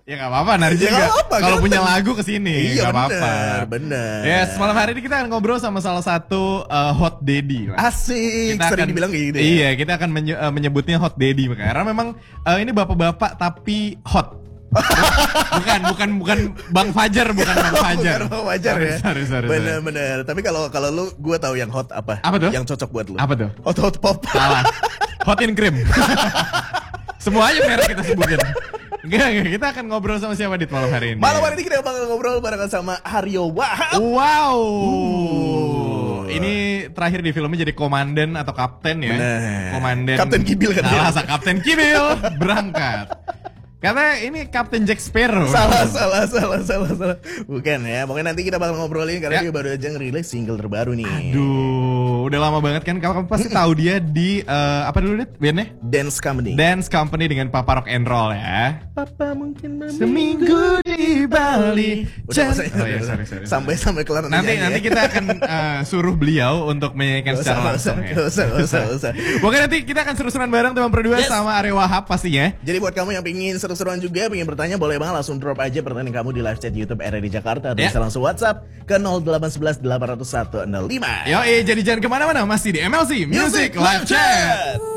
Ya nggak apa-apa, Nari Ya, juga. nggak apa-apa, Kalau ganteng. punya lagu kesini, Iya, nggak apa-apa. bener. Yes, malam hari ini kita akan ngobrol sama salah satu hot daddy. Mas. Asik, Kita sering akan, dibilang kayak gitu ya. Iya, kita akan menyebutnya hot daddy, karena memang ini bapak-bapak tapi hot. bukan Bang Fajar, bukan Bang Fajar. Bukan Bang Fajar ya. Sorry. Bener. Tapi kalau lu, gue tahu yang hot apa? Apa tuh? Yang cocok buat lu. Apa tuh? Hot pop. Salah. Hot in cream. Semuanya merek kita sebutin. Enggak, kita akan ngobrol sama siapa di malam hari ini. Malam hari ini kita bakal ngobrol barengan sama Aryo Wahab. Wow. Ini terakhir di filmnya jadi komandan atau kapten ya. Bener. Komandan. Kapten Kibil kan Salah, dia. Kapten Kibil berangkat. Karena ini Kapten Jack Sparrow. Salah. Bukan ya. Pokoknya nanti kita bakal ngobrolin karena Ya. dia baru aja ngerilis single terbaru nih. Aduh, udah lama banget kan. Kamu pasti tahu dia di apa dulu nih bandnya? Dance Company. Dance Company dengan Papa Rock and Roll ya. Papa mungkin Seminggu di Bali. Udah, maksudnya- Oh iya, sorry. Sampai kelar Nanti kita akan suruh beliau untuk menyanyikan secara langsung ya. Gak usah. Pokoknya nanti kita akan seru-seruan bareng teman berdua Yes. sama Aryo Wahab pastinya. Jadi buat kamu yang pengen seru-seruan juga, pengen bertanya, boleh banget langsung drop aja pertanyaan kamu di live chat YouTube RRI Jakarta. Atau Ya. bisa langsung WhatsApp ke 0811 800 105. Jadi jangan kemana-mana, masih di MLC Music Live Chat.